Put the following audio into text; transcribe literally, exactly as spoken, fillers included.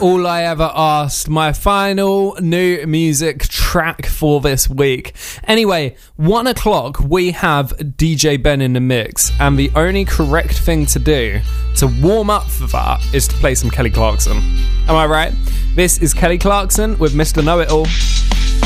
All I Ever Asked, my final new music track for this week. Anyway, one o'clock we have D J Ben in the mix, and the only correct thing to do to warm up for that is to play some Kelly Clarkson. Am I right? This is Kelly Clarkson with Mister Know-It-All.